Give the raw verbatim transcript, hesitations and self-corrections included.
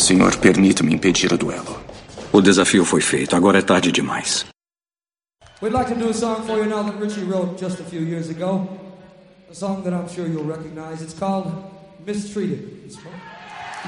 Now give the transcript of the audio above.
senhor, permita-me impedir o duelo. O desafio foi feito, agora é tarde demais. We'd like to do a song for you now that Richie wrote just a few years ago. A song that I'm sure you'll recognize. It's called Mistreated.